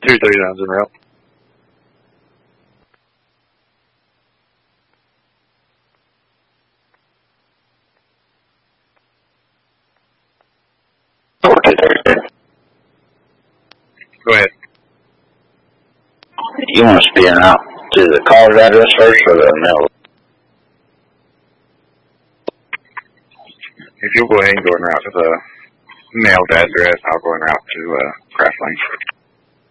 239's en route. Go ahead. You want to spin out to the caller's address first or the mail? If you'll go ahead and go en route to the mailed address, I'll go en route to Craft Lane.